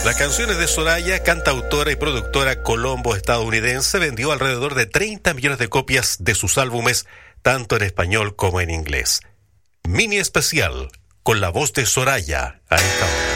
Las canciones de Soraya, cantautora y productora colombo-estadounidense, vendió alrededor de 30 millones de copias de sus álbumes, tanto en español como en inglés. Mini especial, con la voz de Soraya, a esta hora.